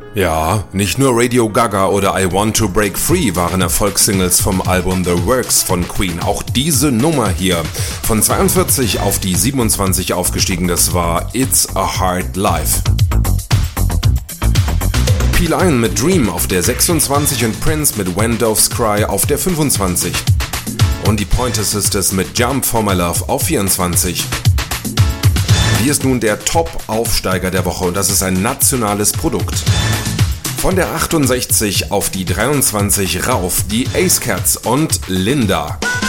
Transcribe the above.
Ja, nicht nur Radio Gaga oder I Want to Break Free waren Erfolgssingles vom Album The Works von Queen. Auch diese Nummer hier, von 42 auf die 27 aufgestiegen, das war It's a Hard Life. P-Line mit Dream auf der 26 und Prince mit When Doves Cry auf der 25. Und die Pointer Sisters mit Jump for My Love auf 24. Hier ist nun der Top-Aufsteiger der Woche und das ist ein nationales Produkt. Von der 68 auf die 23 rauf, die Ace Cats und Linda.